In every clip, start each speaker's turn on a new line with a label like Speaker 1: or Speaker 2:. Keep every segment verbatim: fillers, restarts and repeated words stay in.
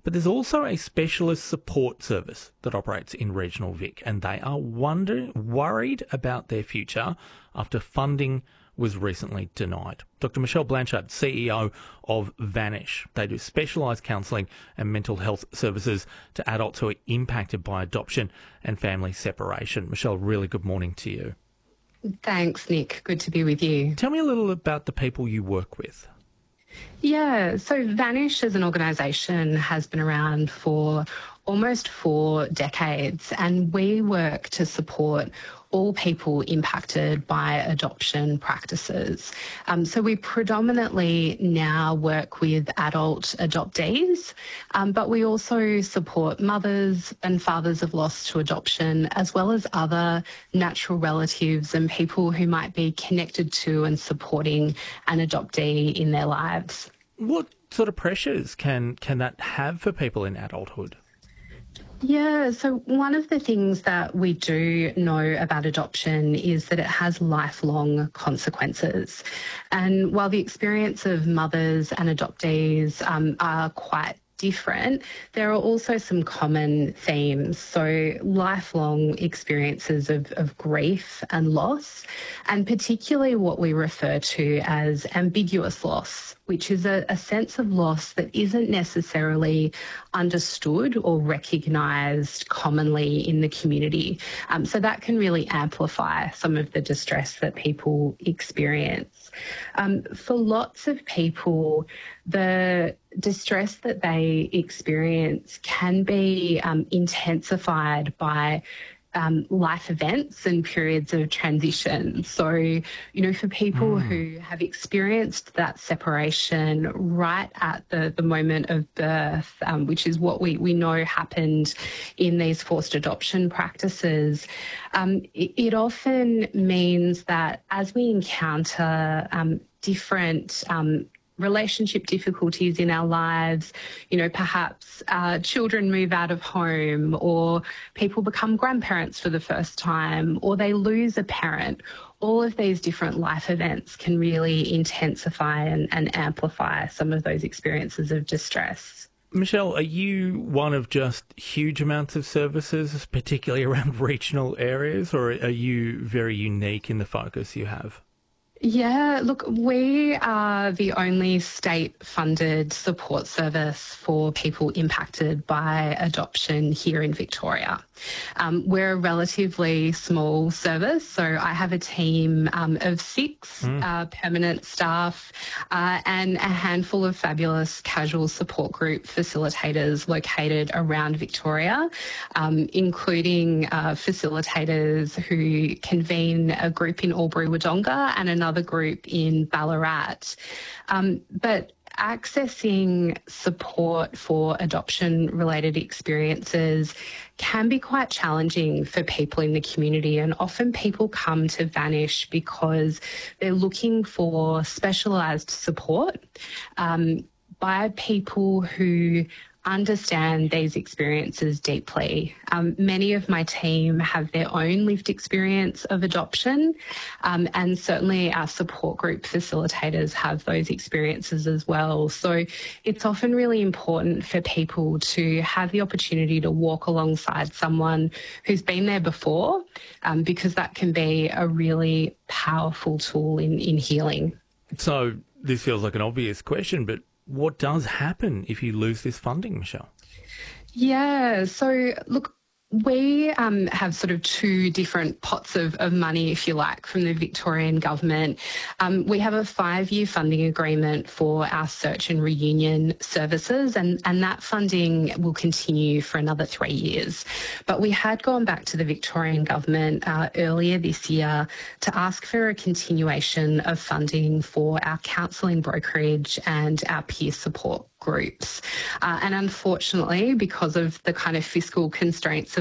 Speaker 1: But there's also a specialist support service that operates in regional Vic, and they are wonder- worried about their future after funding was recently denied. Doctor Michelle Blanchard, C E O of Vanish. They do specialised counselling and mental health services to adults who are impacted by adoption and family separation. Michelle, really good morning to you.
Speaker 2: Thanks, Nick. Good to be with you.
Speaker 1: Tell me a little about the people you work with.
Speaker 2: Yeah, so Vanish as an organisation has been around for almost four decades, and we work to support all people impacted by adoption practices. Um, so we predominantly now work with adult adoptees, um, but we also support mothers and fathers of loss to adoption, as well as other natural relatives and people who might be connected to and supporting an adoptee in their lives.
Speaker 1: What sort of pressures can, can that have for people in adulthood?
Speaker 2: Yeah, so one of the things that we do know about adoption is that it has lifelong consequences. And while the experience of mothers and adoptees um, are quite different, there are also some common themes. So lifelong experiences of, of grief and loss, and particularly what we refer to as ambiguous loss, which is a, a sense of loss that isn't necessarily understood or recognised commonly in the community. Um, so that can really amplify some of the distress that people experience. Um, for lots of people, the distress that they experience can be um, intensified by Um, life events and periods of transition. So, you know, for people mm. who have experienced that separation right at the, the moment of birth, um, which is what we, we know happened in these forced adoption practices, um, it, it often means that as we encounter um, different um, relationship difficulties in our lives, you know, perhaps uh, children move out of home, or people become grandparents for the first time, or they lose a parent. All of these different life events can really intensify and, and amplify some of those experiences of distress.
Speaker 1: Michelle, are you one of just huge amounts of services, particularly around regional areas, or are you very unique in the focus you have?
Speaker 2: Yeah, look, we are the only state-funded support service for people impacted by adoption here in Victoria. Um, we're a relatively small service, so I have a team um, of six mm. uh, permanent staff uh, and a handful of fabulous casual support group facilitators located around Victoria, um, including uh, facilitators who convene a group in Albury-Wodonga and another group in Ballarat. Um, but accessing support for adoption-related experiences can be quite challenging for people in the community, and often people come to Vanish because they're looking for specialised support um, by people who understand these experiences deeply. Um, many of my team have their own lived experience of adoption, um, and certainly our support group facilitators have those experiences as well. So it's often really important for people to have the opportunity to walk alongside someone who's been there before, um, because that can be a really powerful tool in, in healing.
Speaker 1: So this feels like an obvious question, but what does happen if you lose this funding, Michelle?
Speaker 2: Yeah, so look, we um, have sort of two different pots of, of money, if you like, from the Victorian government. Um, we have a five-year funding agreement for our search and reunion services, and, and that funding will continue for another three years. But we had gone back to the Victorian government uh, earlier this year to ask for a continuation of funding for our counselling brokerage and our peer support groups. Uh, and unfortunately, because of the kind of fiscal constraints of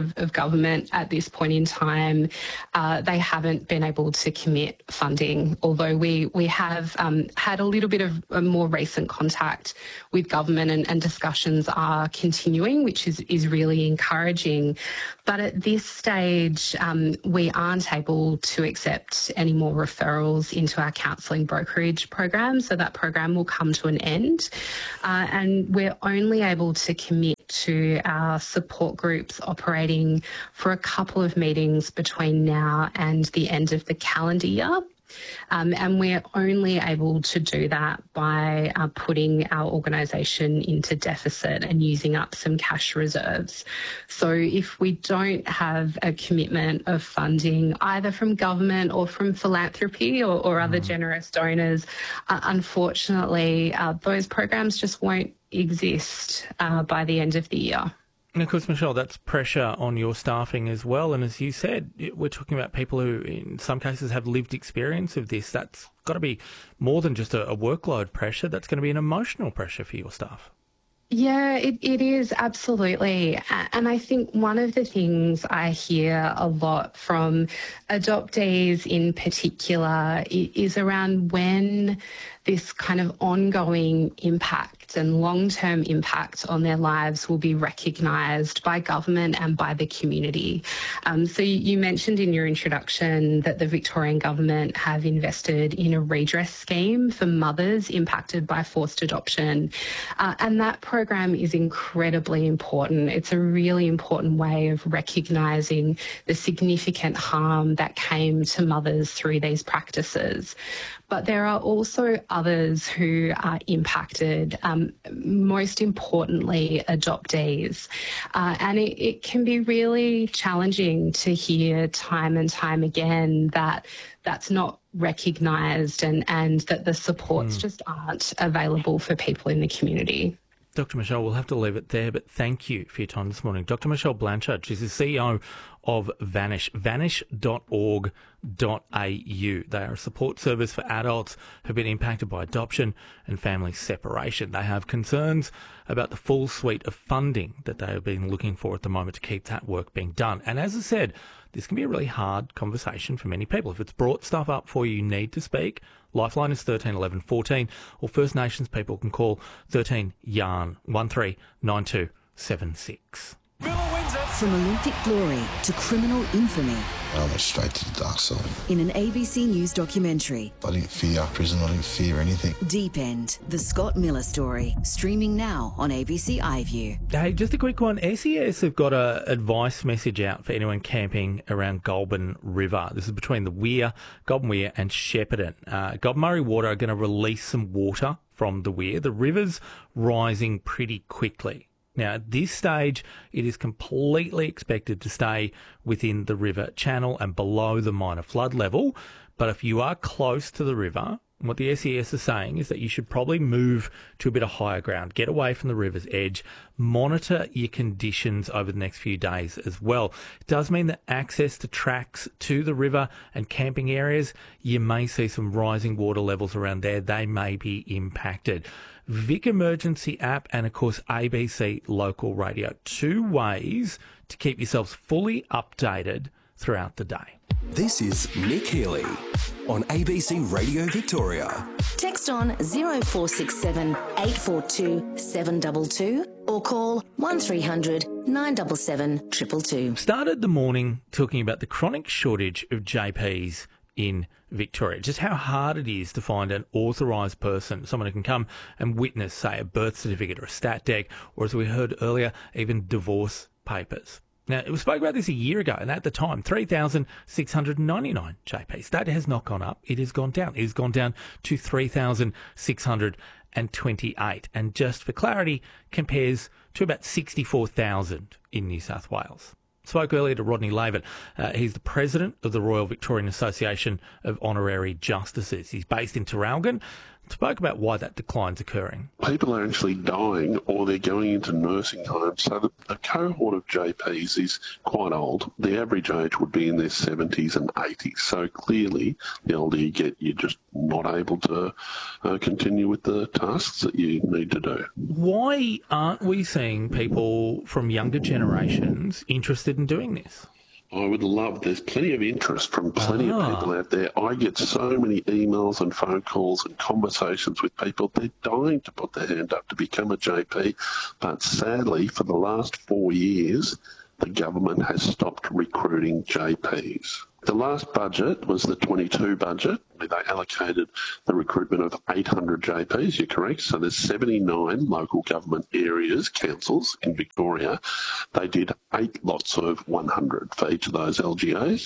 Speaker 2: of, of government at this point in time, uh, they haven't been able to commit funding, although we, we have um, had a little bit of a more recent contact with government and, and discussions are continuing, which is, is really encouraging. But at this stage, um, we aren't able to accept any more referrals into our counselling brokerage program, so that program will come to an end. Uh, and we're only able to commit to our support groups operating for a couple of meetings between now and the end of the calendar year. Um, and we're only able to do that by uh, putting our organisation into deficit and using up some cash reserves. So if we don't have a commitment of funding either from government or from philanthropy or, or other generous donors, uh, unfortunately, uh, those programs just won't exist uh, by the end of the year.
Speaker 1: And of course, Michelle, that's pressure on your staffing as well. And as you said, we're talking about people who in some cases have lived experience of this. That's got to be more than just a, a workload pressure. That's going to be an emotional pressure for your staff.
Speaker 2: Yeah, it, it is, absolutely. And I think one of the things I hear a lot from adoptees in particular is around when this kind of ongoing impact and long-term impact on their lives will be recognised by government and by the community. Um, so you mentioned in your introduction that the Victorian government have invested in a redress scheme for mothers impacted by forced adoption. Uh, and that program is incredibly important. It's a really important way of recognising the significant harm that came to mothers through these practices. But there are also others who are impacted, um, most importantly, adoptees. Uh, and it, it can be really challenging to hear time and time again that that's not recognised and, and that the supports mm. just aren't available for people in the community.
Speaker 1: Doctor Michelle, we'll have to leave it there, but thank you for your time this morning. Doctor Michelle Blanchard, she's the C E O of Vanish, vanish dot org dot a u. They are a support service for adults who've been impacted by adoption and family separation. They have concerns about the full suite of funding that they have been looking for at the moment to keep that work being done. And as I said, this can be a really hard conversation for many people. If it's brought stuff up for you, you need to speak. Lifeline is thirteen eleven fourteen, or First Nations people can call thirteen yarn one three nine two seven six.
Speaker 3: From Olympic glory to criminal infamy.
Speaker 4: I went straight to the dark side.
Speaker 3: In an A B C News documentary.
Speaker 4: I didn't fear prison, I didn't fear anything.
Speaker 3: Deep End, the Scott Miller story, streaming now on A B C iView.
Speaker 1: Hey, just a quick one. S E S have got a advice message out for anyone camping around Goulburn River. This is between the Weir, Goulburn Weir and Shepparton. Uh, Goulburn Murray Water are going to release some water from the Weir. The river's rising pretty quickly. Now, at this stage, it is completely expected to stay within the river channel and below the minor flood level. But if you are close to the river, what the S E S is saying is that you should probably move to a bit of higher ground, get away from the river's edge, monitor your conditions over the next few days as well. It does mean that access to tracks to the river and camping areas, you may see some rising water levels around there. They may be impacted. Vic Emergency app and, of course, A B C Local Radio. Two ways to keep yourselves fully updated throughout the day.
Speaker 5: This is Nick Healy on A B C Radio Victoria.
Speaker 3: Text on zero four six seven eight four two seven two two or call one three hundred nine seven seven two two two.
Speaker 1: Started the morning talking about the chronic shortage of J Ps in Victoria, just how hard it is to find an authorised person, someone who can come and witness, say, a birth certificate or a stat dec, or as we heard earlier, even divorce papers. Now, we spoke about this a year ago, and at the time, three thousand six hundred ninety-nine J Ps. That has not gone up. It has gone down. It has gone down to three thousand six hundred twenty-eight. And just for clarity, compares to about sixty-four thousand in New South Wales. Spoke earlier to Rodney Lavin. Uh, he's the president of the Royal Victorian Association of Honorary Justices. He's based in Traralgon. spoke about why that decline's occurring.
Speaker 6: People are actually dying or they're going into nursing homes. So the, the cohort of J Ps is quite old. The average age would be in their seventies and eighties. So clearly, the older you get, you're just not able to uh, continue with the tasks that you need to do.
Speaker 1: Why aren't we seeing people from younger generations interested in doing this?
Speaker 6: I would love, there's plenty of interest from plenty
Speaker 1: Ah.
Speaker 6: of people out there. I get so many emails and phone calls and conversations with people. They're dying to put their hand up to become a J P. But sadly, for the last four years, the government has stopped recruiting J Ps. The last budget was the twenty-two budget, where they allocated the recruitment of eight hundred J Ps, you're correct. So there's seventy-nine local government areas, councils in Victoria. They did eight lots of one hundred for each of those L G As.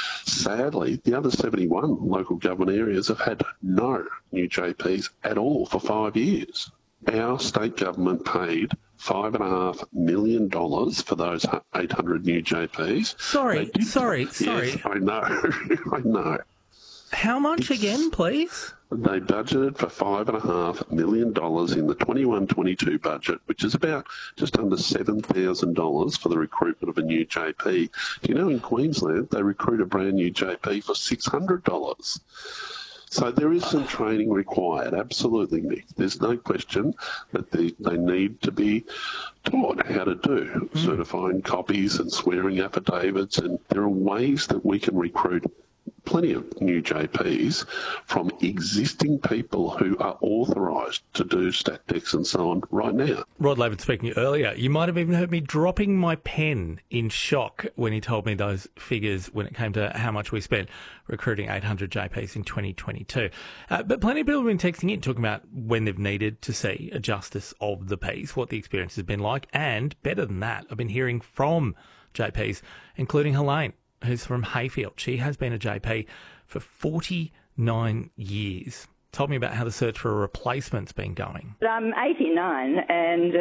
Speaker 6: Sadly, the other seventy-one local government areas have had no new J Ps at all for five years. Our state government paid five and a half million dollars for those eight hundred new J Ps.
Speaker 1: Sorry, sorry,
Speaker 6: Yes,
Speaker 1: sorry.
Speaker 6: I know, I know.
Speaker 1: How much again, please?
Speaker 6: They budgeted for five and a half million dollars in the twenty-one twenty-two budget, which is about just under seven thousand dollars for the recruitment of a new J P. Do you know in Queensland they recruit a brand new J P for six hundred dollars? So there is some training required, absolutely, Nick. There's no question that they, they need to be taught how to do mm. certifying copies and swearing affidavits, and there are ways that we can recruit plenty of new J Ps from existing people who are authorised to do stat decks and so on right now.
Speaker 1: Rod Lavan speaking earlier. You might have even heard me dropping my pen in shock when he told me those figures when it came to how much we spent recruiting eight hundred J Ps in twenty twenty-two. Uh, but plenty of people have been texting in, talking about when they've needed to see a justice of the peace, what the experience has been like, and better than that, I've been hearing from J Ps, including Helene, who's from Hayfield. She has been a J P for forty-nine years. Told me about how the search for a replacement's been going.
Speaker 7: I'm eighty-nine and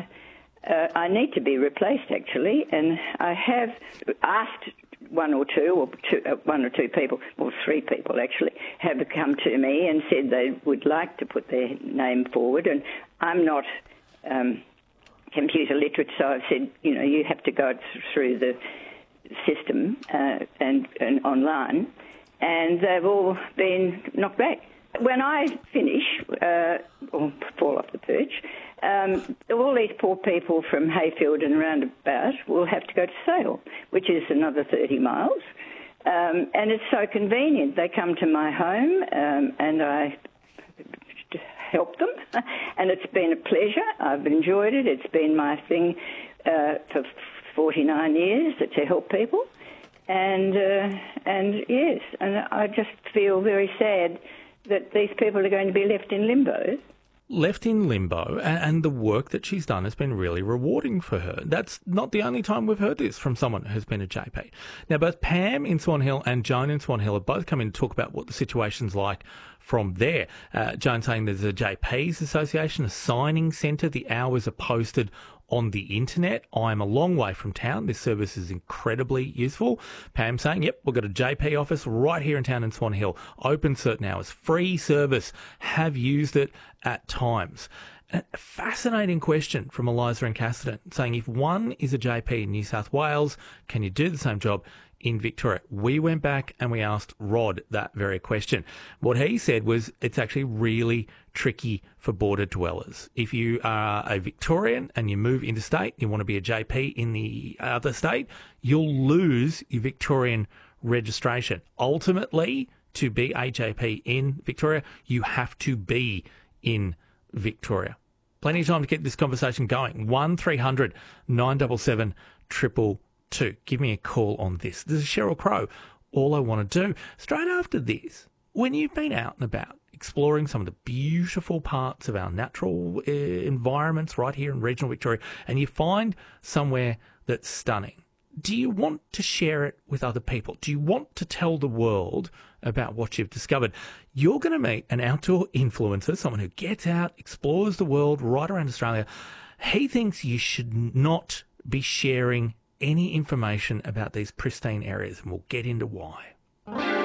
Speaker 7: uh, uh, I need to be replaced, actually, and I have asked one or two, or two, uh, one or two people, or three people actually, have come to me and said they would like to put their name forward, and I'm not um, computer literate, so I've said, you know, you have to go through the system uh, and, and online, and they've all been knocked back. When I finish, uh, or fall off the perch, um, all these poor people from Hayfield and roundabout will have to go to Sale, which is another thirty miles, um, and it's so convenient. They come to my home um, and I help them, and it's been a pleasure. I've enjoyed it. It's been my thing uh, for forty-nine years to help people, and uh, and yes, and I just feel very sad that these people are going to be left in limbo.
Speaker 1: Left in limbo, and the work that she's done has been really rewarding for her. That's not the only time we've heard this from someone who's been a J P. Now, both Pam in Swan Hill and Joan in Swan Hill have both come in to talk about what the situation's like from there. Uh, Joan saying there's a J Ps Association, a signing centre. The hours are posted on the internet. I'm a long way from town. This service is incredibly useful. Pam saying, yep, we've got a J P office right here in town in Swan Hill. Open certain hours. Free service. Have used it at times. A fascinating question from Eliza and Casterton saying, if one is a J P in New South Wales, can you do the same job in Victoria? We went back and we asked Rod that very question. What he said was it's actually really tricky for border dwellers. If you are a Victorian and you move interstate, you want to be a J P in the other state, you'll lose your Victorian registration. Ultimately, to be a J P in Victoria, you have to be in Victoria. Plenty of time to get this conversation going. one three hundred nine seven seven triple two. Give me a call on this. This is Cheryl Crow. All I want to do, straight after this, when you've been out and about exploring some of the beautiful parts of our natural uh, environments right here in regional Victoria, and you find somewhere that's stunning, do you want to share it with other people? Do you want to tell the world about what you've discovered? You're going to meet an outdoor influencer, someone who gets out, explores the world right around Australia. He thinks you should not be sharing any information about these pristine areas, and we'll get into why.